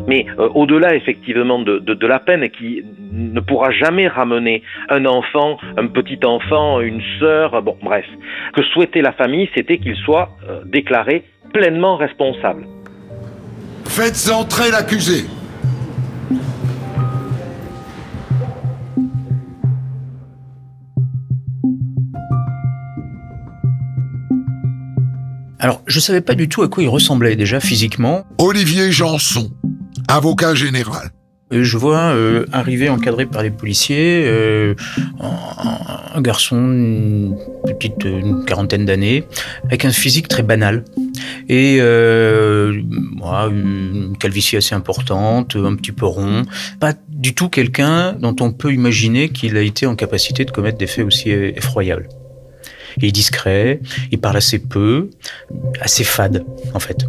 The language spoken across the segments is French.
Mais au-delà effectivement de la peine qui ne pourra jamais ramener un enfant, un petit enfant, une sœur, bon bref. Ce que souhaitait la famille, c'était qu'il soit déclaré pleinement responsable. Faites entrer l'accusé. Alors, je savais pas du tout à quoi il ressemblait déjà physiquement. Olivier Janson, avocat général. Je vois arriver encadré par les policiers un garçon, une quarantaine d'années, avec un physique très banal et une calvitie assez importante, un petit peu rond. Pas du tout quelqu'un dont on peut imaginer qu'il a été en capacité de commettre des faits aussi effroyables. Il est discret, il parle assez peu, assez fade en fait.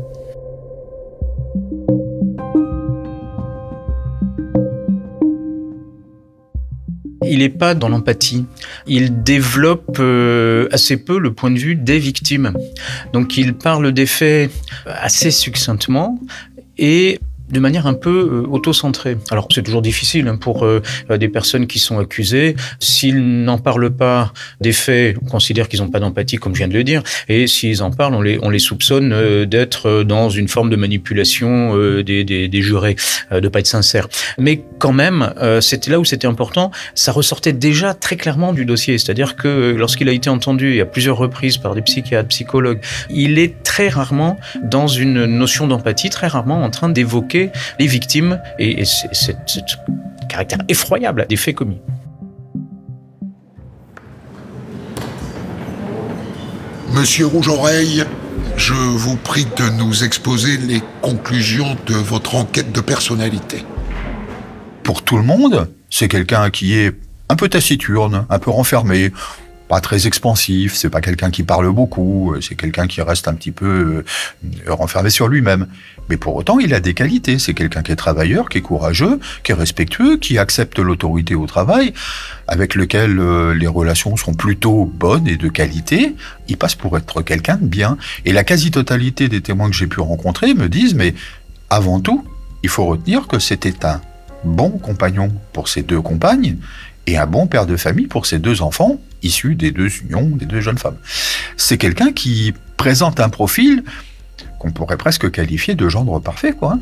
Il n'est pas dans l'empathie. Il développe assez peu le point de vue des victimes. Donc il parle des faits assez succinctement et de manière un peu auto-centrée. Alors c'est toujours difficile pour des personnes qui sont accusées. S'ils n'en parlent pas des faits, on considère qu'ils n'ont pas d'empathie, comme je viens de le dire. Et s'ils en parlent, on les soupçonne d'être dans une forme de manipulation des jurés, de pas être sincères. Mais quand même, c'était là où c'était important. Ça ressortait déjà très clairement du dossier. C'est-à-dire que lorsqu'il a été entendu à plusieurs reprises par des psychiatres, psychologues, il est très rarement dans une notion d'empathie, très rarement en train d'évoquer les victimes et ce caractère effroyable des faits commis. Monsieur Rouge-Oreille, je vous prie de nous exposer les conclusions de votre enquête de personnalité. Pour tout le monde, c'est quelqu'un qui est un peu taciturne, un peu renfermé, pas très expansif, c'est pas quelqu'un qui parle beaucoup, c'est quelqu'un qui reste un petit peu renfermé sur lui-même. Mais pour autant, il a des qualités. C'est quelqu'un qui est travailleur, qui est courageux, qui est respectueux, qui accepte l'autorité au travail, avec lequel les relations sont plutôt bonnes et de qualité. Il passe pour être quelqu'un de bien. Et la quasi-totalité des témoins que j'ai pu rencontrer me disent, mais avant tout, il faut retenir que c'était un bon compagnon pour ses deux compagnes et un bon père de famille pour ses deux enfants, issus des deux unions, des deux jeunes femmes. C'est quelqu'un qui présente un profil qu'on pourrait presque qualifier de gendre parfait, quoi.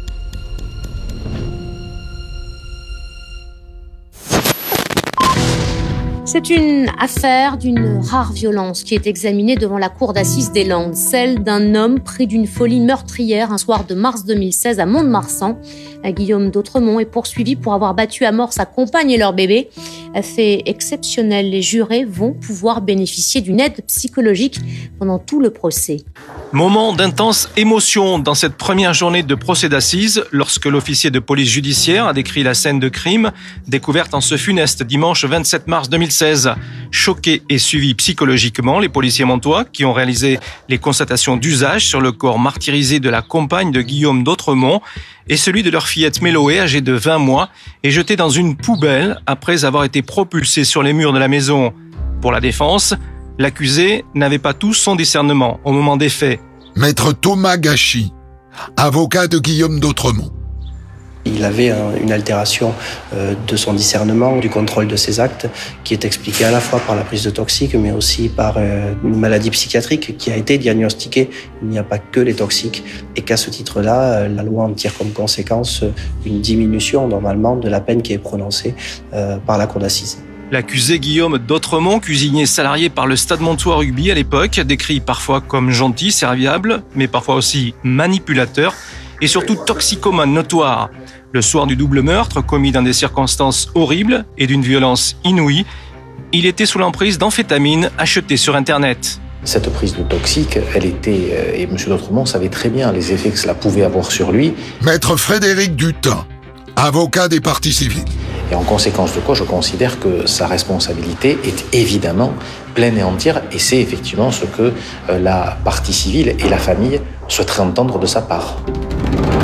C'est une affaire d'une rare violence qui est examinée devant la cour d'assises des Landes, celle d'un homme pris d'une folie meurtrière un soir de mars 2016 à Mont-de-Marsan. Guillaume d'Autremont est poursuivi pour avoir battu à mort sa compagne et leur bébé. Fait exceptionnel, les jurés vont pouvoir bénéficier d'une aide psychologique pendant tout le procès. Moment d'intense émotion dans cette première journée de procès d'assises lorsque l'officier de police judiciaire a décrit la scène de crime découverte en ce funeste dimanche 27 mars 2016. Choqués et suivis psychologiquement, les policiers montois qui ont réalisé les constatations d'usage sur le corps martyrisé de la compagne de Guillaume d'Autremont et celui de leur fillette Méloé, âgée de 20 mois, est jeté dans une poubelle après avoir été propulsé sur les murs de la maison. Pour la défense, l'accusé n'avait pas tout son discernement au moment des faits. Maître Thomas Gachy, avocat de Guillaume d'Autremont. Il avait une altération de son discernement, du contrôle de ses actes, qui est expliquée à la fois par la prise de toxiques, mais aussi par une maladie psychiatrique qui a été diagnostiquée. Il n'y a pas que les toxiques, et qu'à ce titre-là, la loi en tire comme conséquence une diminution, normalement, de la peine qui est prononcée par la cour d'assises. L'accusé Guillaume d'Autremont, cuisinier salarié par le Stade Montois Rugby à l'époque, décrit parfois comme gentil, serviable, mais parfois aussi manipulateur, et surtout toxicomane notoire. Le soir du double meurtre, commis dans des circonstances horribles et d'une violence inouïe, il était sous l'emprise d'amphétamines achetées sur Internet. Cette prise de toxique, elle était, et M. d'Autremont savait très bien les effets que cela pouvait avoir sur lui. Maître Frédéric Dutin, avocat des parties civiles. Et en conséquence de quoi, je considère que sa responsabilité est évidemment pleine et entière, et c'est effectivement ce que la partie civile et la famille souhaiteraient entendre de sa part.